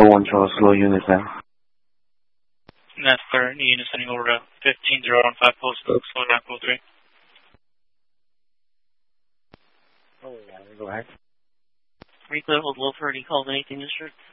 01 Charlie, slow units now. That's clear. Unit sending over to 15015 post, slow down, code 3. Oh, yeah, go ahead. Recall hold low for any calls, anything district?